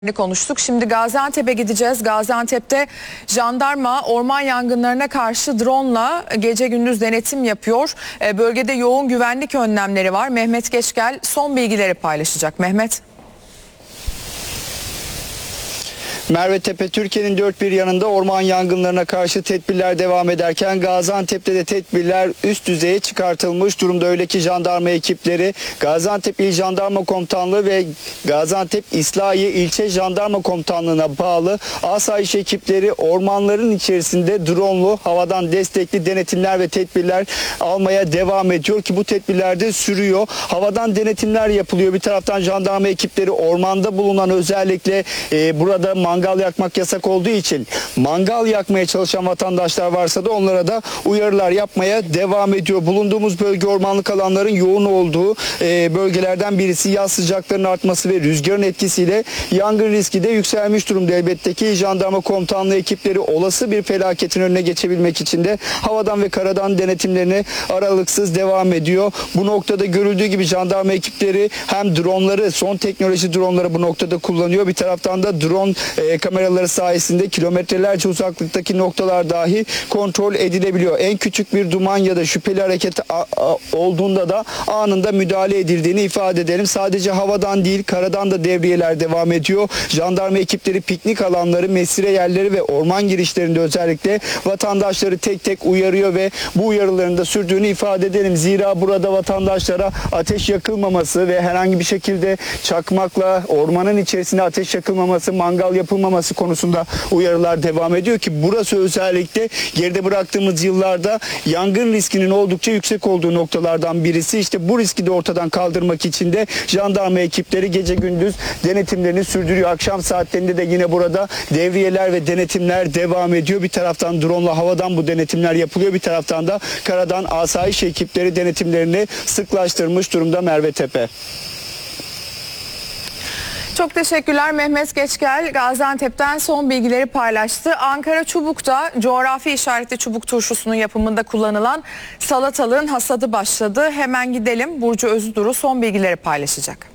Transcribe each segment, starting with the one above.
konuştuk. Şimdi Gaziantep'e gideceğiz. Gaziantep'te jandarma orman yangınlarına karşı drone'la gece gündüz denetim yapıyor. Bölgede yoğun güvenlik önlemleri var. Mehmet Geçgel son bilgileri paylaşacak. Mehmet. Mervetepe Türkiye'nin dört bir yanında orman yangınlarına karşı tedbirler devam ederken Gaziantep'te de tedbirler üst düzeye çıkartılmış durumda. Öyle ki jandarma ekipleri Gaziantep İl Jandarma Komutanlığı ve Gaziantep İslahiye İlçe Jandarma Komutanlığı'na bağlı asayiş ekipleri ormanların içerisinde drone'lu havadan destekli denetimler ve tedbirler almaya devam ediyor ki bu tedbirler de sürüyor. Havadan denetimler yapılıyor. Bir taraftan jandarma ekipleri ormanda bulunan özellikle burada mangal yakmak yasak olduğu için mangal yakmaya çalışan vatandaşlar varsa da onlara da uyarılar yapmaya devam ediyor. Bulunduğumuz bölge ormanlık alanların yoğun olduğu bölgelerden birisi. Yaz sıcaklarının artması ve rüzgarın etkisiyle yangın riski de yükselmiş durumda. Elbette ki jandarma komutanlığı ekipleri olası bir felaketin önüne geçebilmek için de havadan ve karadan denetimlerine aralıksız devam ediyor. Bu noktada görüldüğü gibi jandarma ekipleri hem dronları, son teknoloji dronları bu noktada kullanıyor. Bir taraftan da drone kameraları sayesinde kilometrelerce uzaklıktaki noktalar dahi kontrol edilebiliyor. En küçük bir duman ya da şüpheli hareket olduğunda da anında müdahale edildiğini ifade edelim. Sadece havadan değil, karadan da devriyeler devam ediyor. Jandarma ekipleri piknik alanları, mesire yerleri ve orman girişlerinde özellikle vatandaşları tek tek uyarıyor ve bu uyarıların da sürdüğünü ifade edelim. Zira burada vatandaşlara ateş yakılmaması ve herhangi bir şekilde çakmakla ormanın içerisinde ateş yakılmaması, mangal yapılmaması konusunda uyarılar devam ediyor ki burası özellikle geride bıraktığımız yıllarda yangın riskinin oldukça yüksek olduğu noktalardan birisi. İşte bu riski de ortadan kaldırmak için de jandarma ekipleri gece gündüz denetimlerini sürdürüyor. Akşam saatlerinde de yine burada devriyeler ve denetimler devam ediyor. Bir taraftan drone'la havadan bu denetimler yapılıyor. Bir taraftan da karadan asayiş ekipleri denetimlerini sıklaştırmış durumda Mervetepe. Çok teşekkürler Mehmet Geçgel. Gaziantep'ten son bilgileri paylaştı. Ankara Çubuk'ta coğrafi işaretli çubuk turşusunun yapımında kullanılan salatalığın hasadı başladı. Hemen gidelim. Burcu Özüduru son bilgileri paylaşacak.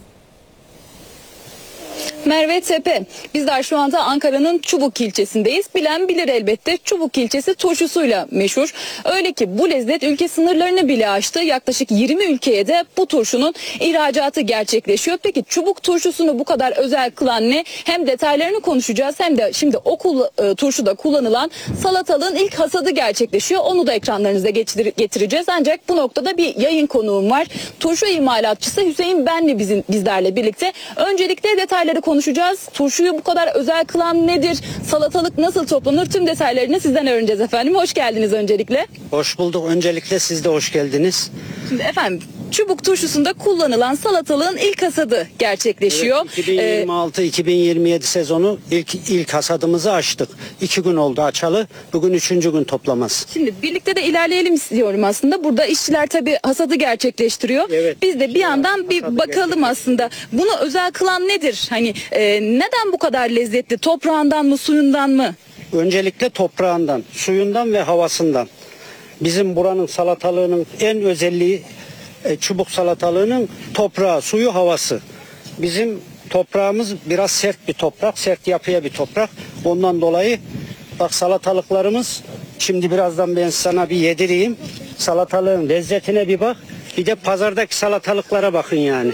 Mervetepe. Bizler şu anda Ankara'nın Çubuk ilçesindeyiz. Bilen bilir elbette, Çubuk ilçesi turşusuyla meşhur. Öyle ki bu lezzet ülke sınırlarını bile aştı. Yaklaşık 20 ülkeye de bu turşunun ihracatı gerçekleşiyor. Peki Çubuk turşusunu bu kadar özel kılan ne? Hem detaylarını konuşacağız hem de şimdi turşuda kullanılan salatalığın ilk hasadı gerçekleşiyor. Onu da ekranlarınıza getireceğiz. Ancak bu noktada bir yayın konuğum var. Turşu imalatçısı Hüseyin Benli bizlerle birlikte. Öncelikle detayları konuşacağız. Turşuyu bu kadar özel kılan nedir? Salatalık nasıl toplanır? Tüm detaylarını sizden öğreneceğiz efendim. Hoş geldiniz öncelikle. Hoş bulduk. Öncelikle siz de hoş geldiniz. Şimdi efendim Çubuk turşusunda kullanılan salatalığın ilk hasadı gerçekleşiyor. Evet, 2026-2027 sezonu ilk hasadımızı açtık. 2 gün oldu açalı. Bugün 3. gün toplaması. Şimdi birlikte de ilerleyelim istiyorum aslında. Burada işçiler tabii hasadı gerçekleştiriyor. Evet. Biz de bir yandan bir bakalım aslında. Bunu özel kılan nedir? Hani neden bu kadar lezzetli? Toprağından mı, suyundan mı? Öncelikle toprağından, suyundan ve havasından. Bizim buranın salatalığının en özelliği çubuk salatalığının toprağı, suyu, havası. Bizim toprağımız biraz sert bir toprak, sert yapıya bir toprak. Ondan dolayı bak salatalıklarımız, şimdi birazdan ben sana bir yedireyim. Salatalığın lezzetine bir bak. Bir de pazardaki salatalıklara bakın yani.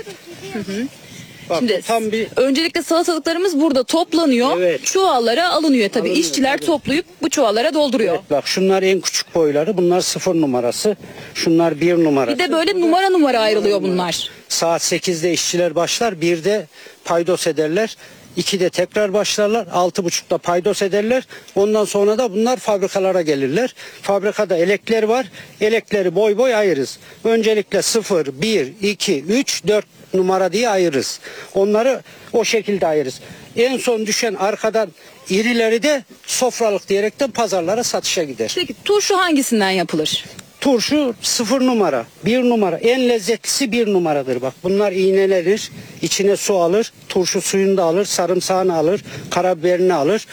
Bak, Şimdi tam bir... öncelikle salatalıklarımız burada toplanıyor. Evet. Çuvallara alınıyor tabii. Alınıyor, İşçiler tabii. toplayıp bu çuvallara dolduruyor. Evet, bak şunlar en küçük boyları. Bunlar 0 numarası. Şunlar 1 numarası. Bir de böyle numara ayrılıyor bunlar. Saat 8'de işçiler başlar. 1'de paydos ederler. 2'de tekrar başlarlar. 6.30'da paydos ederler. Ondan sonra da bunlar fabrikalara gelirler. Fabrikada elekler var. Elekleri boy boy ayırırız. Öncelikle 0, 1, 2, 3, 4 numara diye ayırırız. Onları o şekilde ayırırız. En son düşen arkadan irileri de sofralık diyerekten pazarlara satışa gider. Peki turşu hangisinden yapılır? Turşu 0 numara, 1 numara. En lezzetlisi 1 numaradır bak. Bunlar iğnelenir, içine su alır, turşu suyunu da alır, sarımsağını alır, karabiberini alır,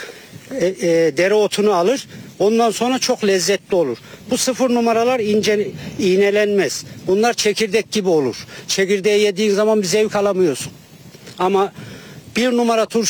dereotunu alır. Ondan sonra çok lezzetli olur. Bu 0 numaralar ince iğnelenmez. Bunlar çekirdek gibi olur. Çekirdeği yediğin zaman bir zevk alamıyorsun. Ama Bir numara turşu